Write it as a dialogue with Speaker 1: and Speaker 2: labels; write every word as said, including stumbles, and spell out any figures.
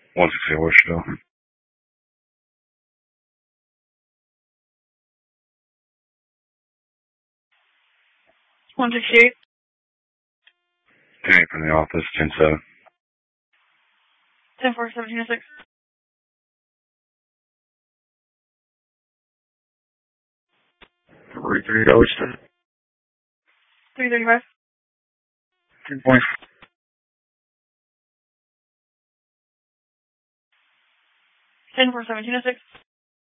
Speaker 1: one sixty Horseshoe.
Speaker 2: one sixty-eight.
Speaker 1: Hey, from the office, ten seven.
Speaker 2: ten four, seventeen oh six.
Speaker 1: forty-three Galveston.
Speaker 2: three thirty-five.
Speaker 1: Two points.
Speaker 2: ten four, seventeen oh six.